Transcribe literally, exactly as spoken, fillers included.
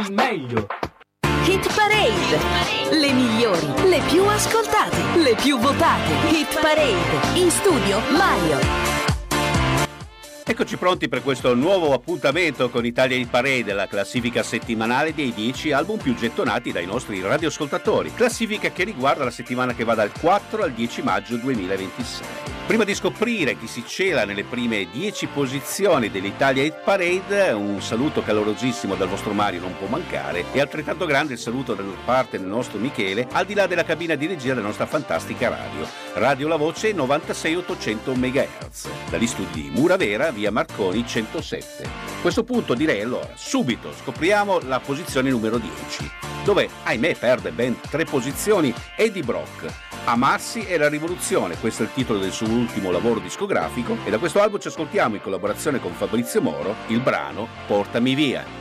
Il meglio. Hit Parade, le migliori, le più ascoltate, le più votate. Hit Parade, in studio Mario. Eccoci pronti per questo nuovo appuntamento con Italia Hit Parade, la classifica settimanale dei dieci album più gettonati dai nostri radioascoltatori. Classifica che riguarda la settimana che va dal quattro al dieci maggio duemilaventisei. Prima di scoprire chi si cela nelle prime dieci posizioni dell'Italia Hit Parade, un saluto calorosissimo dal vostro Mario non può mancare, e altrettanto grande il saluto da parte del nostro Michele, al di là della cabina di regia della nostra fantastica radio. Radio La Voce novantasei ottocento megahertz, dagli studi di Muravera, via Marconi centosette. A questo punto direi allora, subito scopriamo la posizione numero dieci, dove ahimè perde ben tre posizioni Eddie Brock. Amarsi è la rivoluzione, questo è il titolo del suo ultimo lavoro discografico, e da questo album ci ascoltiamo in collaborazione con Fabrizio Moro il brano Portami via.